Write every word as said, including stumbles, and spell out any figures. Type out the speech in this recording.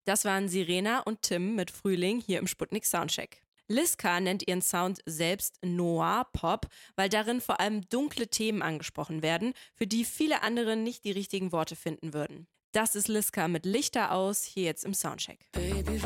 Das waren Sirena und Tim mit Frühling hier im Sputnik Soundcheck. Liska nennt ihren Sound selbst Noir-Pop, weil darin vor allem dunkle Themen angesprochen werden, für die viele andere nicht die richtigen Worte finden würden. Das ist Liska mit Lichter aus, hier jetzt im Soundcheck. Baby.